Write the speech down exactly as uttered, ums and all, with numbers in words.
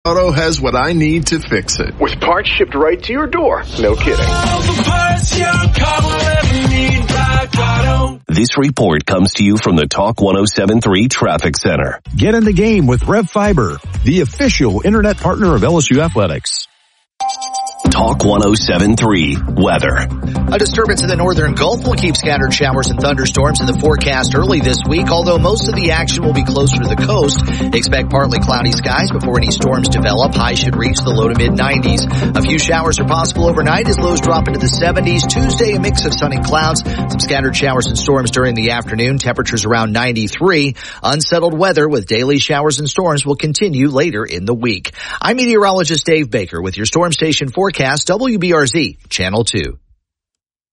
Auto has what I need to fix it. With parts shipped right to your door. No kidding. All the parts your car will ever need, Rock Auto. This report comes to you from the Talk one oh seven point three Traffic Center. Get in the game with Rev Fiber, the official internet partner of L S U Athletics. Talk one oh seven point three weather. A disturbance in the northern Gulf will keep scattered showers and thunderstorms in the forecast early this week, although most of the action will be closer to the coast. Expect partly cloudy skies before any storms develop. Highs should reach the low to mid nineties. A few showers are possible overnight as lows drop into the seventies. Tuesday, a mix of sun and clouds. Some scattered showers and storms during the afternoon. Temperatures around ninety-three. Unsettled weather with daily showers and storms will continue later in the week. I'm meteorologist Dave Baker with your Storm Station forecast, W B R Z, Channel two.